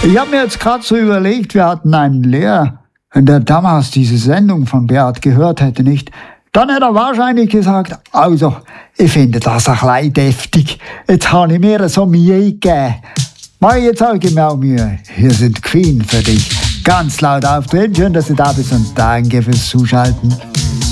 Ich habe mir jetzt gerade so überlegt, wir hatten einen Lehrer, wenn der damals diese Sendung von Beat gehört hätte, nicht? Dann hätte er wahrscheinlich gesagt, also, ich finde das ein bisschen deftig. Jetzt habe ich mir so Mühe gegeben. Mach ich jetzt auch genau Mühe. Hier sind Queen für dich. Ganz laut auftreten. Schön, dass du da bist und danke fürs Zuschalten.